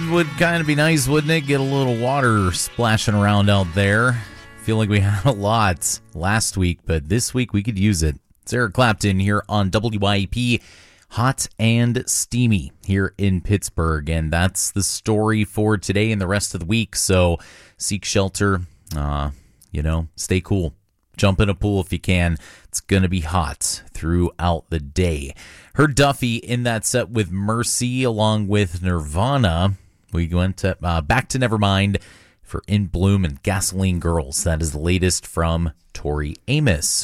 would kind of be nice, wouldn't it? Get a little water splashing around out there. Feel like we had a lot last week, but this week we could use it. It's Eric Clapton here on WYEP, hot and steamy here in Pittsburgh, and that's the story for today and the rest of the week. So seek shelter, stay cool. Jump in a pool if you can. It's going to be hot throughout the day. Heard Duffy in that set with Mercy along with Nirvana. We went back to Nevermind for In Bloom and Gasoline Girls. That is the latest from Tori Amos.